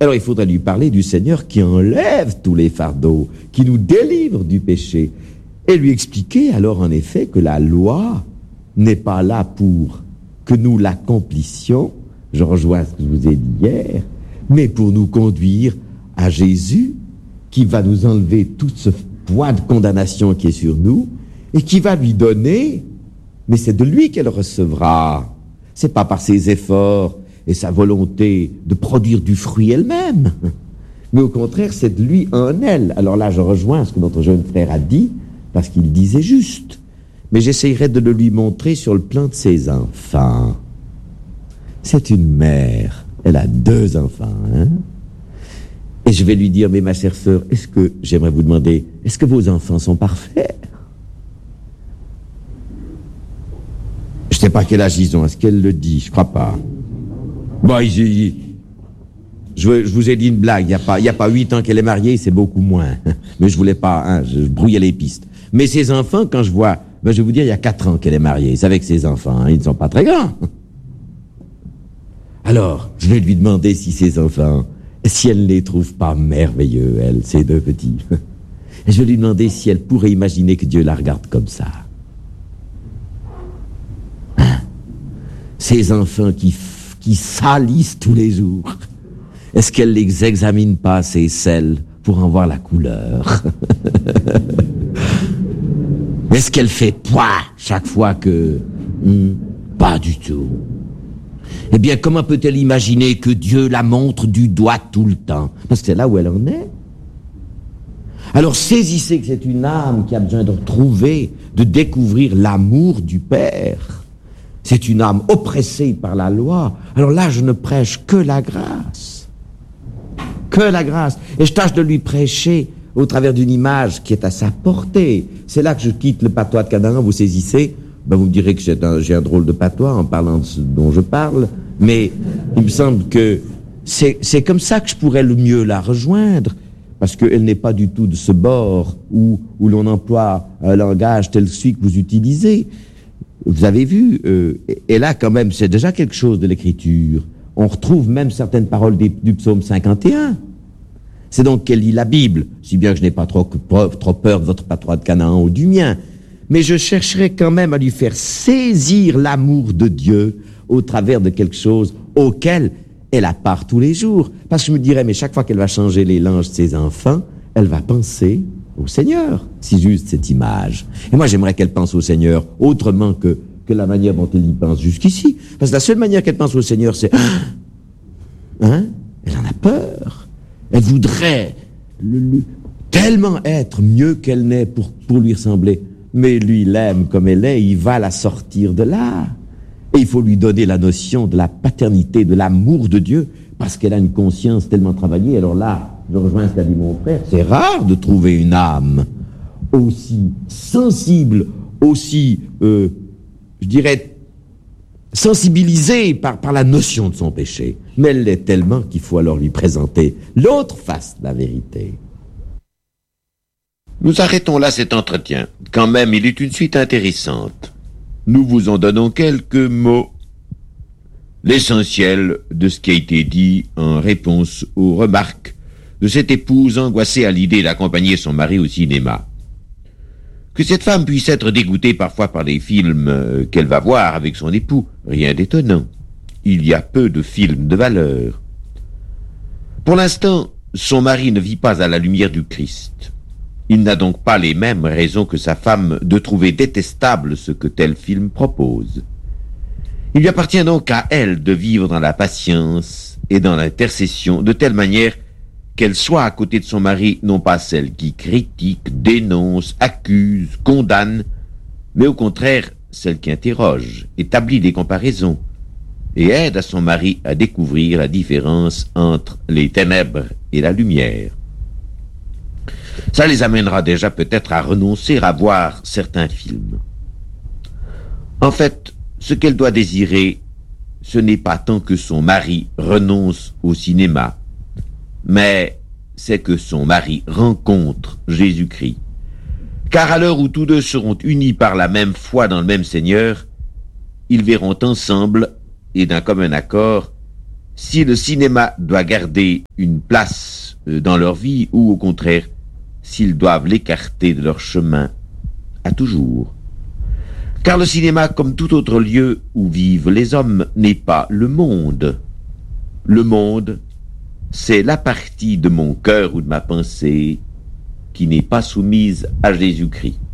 Alors il faudrait lui parler du Seigneur qui enlève tous les fardeaux, qui nous délivre du péché, et lui expliquer alors en effet que la loi n'est pas là pour que nous l'accomplissions, je rejoins ce que je vous ai dit hier, mais pour nous conduire à Jésus, qui va nous enlever tout ce poids de condamnation qui est sur nous, et qui va lui donner, mais c'est de lui qu'elle recevra. C'est pas par ses efforts et sa volonté de produire du fruit elle-même, mais au contraire, c'est de lui en elle. Alors là, je rejoins ce que notre jeune frère a dit, parce qu'il disait juste, mais j'essayerai de le lui montrer sur le plan de ses enfants. C'est une mère, elle a 2 enfants, hein? Et je vais lui dire, mais ma chère sœur, j'aimerais vous demander, est-ce que vos enfants sont parfaits? Je ne sais pas quel âge ils ont, est-ce qu'elle le dit? Je crois pas. Bon, je vous ai dit une blague, il y a pas 8 ans qu'elle est mariée, c'est beaucoup moins. Mais je voulais pas, hein, je brouillais les pistes. Mais ses enfants, quand je vois, je vais vous dire, il y a 4 ans qu'elle est mariée, c'est avec ses enfants, hein, ils ne sont pas très grands. Alors, je vais lui demander si ses enfants, si elle ne les trouve pas merveilleux, elle, ces 2 petits. Et je vais lui demander si elle pourrait imaginer que Dieu la regarde comme ça. Hein? Ces enfants qui salissent tous les jours. Est-ce qu'elle les examine pas, ces selles, pour en voir la couleur? Est-ce qu'elle fait poids chaque fois que... Pas du tout. Eh bien, comment peut-elle imaginer que Dieu la montre du doigt tout le temps? Parce que c'est là où elle en est. Alors saisissez que c'est une âme qui a besoin de retrouver, de découvrir l'amour du Père. C'est une âme oppressée par la loi. Alors là, je ne prêche que la grâce. Que la grâce. Et je tâche de lui prêcher au travers d'une image qui est à sa portée. C'est là que je quitte le patois de Canaan, vous saisissez. Vous me direz que j'ai un drôle de patois en parlant de ce dont je parle, mais il me semble que c'est comme ça que je pourrais le mieux la rejoindre, parce qu'elle n'est pas du tout de ce bord où l'on emploie un langage tel que celui que vous utilisez. Vous avez vu, et là quand même, c'est déjà quelque chose de l'écriture. On retrouve même certaines paroles du psaume 51. C'est donc qu'elle lit la Bible, si bien que je n'ai pas trop peur de votre patois de Canaan ou du mien. Mais je chercherai quand même à lui faire saisir l'amour de Dieu au travers de quelque chose auquel elle a part tous les jours. Parce que je me dirais, mais chaque fois qu'elle va changer les langes de ses enfants, elle va penser au Seigneur. Si juste cette image. Et moi, j'aimerais qu'elle pense au Seigneur autrement que la manière dont elle y pense jusqu'ici. Parce que la seule manière qu'elle pense au Seigneur, c'est... Hein? Elle en a peur. Elle voudrait tellement être mieux qu'elle n'est pour lui ressembler. Mais lui, il l'aime comme elle est, il va la sortir de là. Et il faut lui donner la notion de la paternité, de l'amour de Dieu, parce qu'elle a une conscience tellement travaillée. Alors là, je rejoins ce qu'a dit mon frère, c'est rare de trouver une âme aussi sensible, aussi, je dirais, sensibilisée par la notion de son péché. Mais elle l'est tellement qu'il faut alors lui présenter l'autre face de la vérité. Nous arrêtons là cet entretien. Quand même, il est une suite intéressante. Nous vous en donnons quelques mots. L'essentiel de ce qui a été dit en réponse aux remarques de cette épouse angoissée à l'idée d'accompagner son mari au cinéma. Que cette femme puisse être dégoûtée parfois par les films qu'elle va voir avec son époux, rien d'étonnant. Il y a peu de films de valeur. Pour l'instant, son mari ne vit pas à la lumière du Christ. Il n'a donc pas les mêmes raisons que sa femme de trouver détestable ce que tel film propose. Il lui appartient donc à elle de vivre dans la patience et dans l'intercession de telle manière qu'elle soit à côté de son mari, non pas celle qui critique, dénonce, accuse, condamne, mais au contraire celle qui interroge, établit des comparaisons et aide à son mari à découvrir la différence entre les ténèbres et la lumière. Ça les amènera déjà peut-être à renoncer à voir certains films. En fait, ce qu'elle doit désirer, ce n'est pas tant que son mari renonce au cinéma, mais c'est que son mari rencontre Jésus-Christ. Car à l'heure où tous deux seront unis par la même foi dans le même Seigneur, ils verront ensemble et d'un commun accord si le cinéma doit garder une place dans leur vie ou au contraire, s'ils doivent l'écarter de leur chemin à toujours. Car le cinéma, comme tout autre lieu où vivent les hommes, n'est pas le monde. Le monde, c'est la partie de mon cœur ou de ma pensée qui n'est pas soumise à Jésus-Christ.